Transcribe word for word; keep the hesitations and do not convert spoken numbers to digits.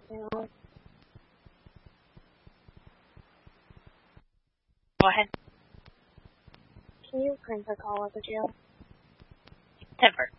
You know, Go ahead. can you prank the call at the jail? Never.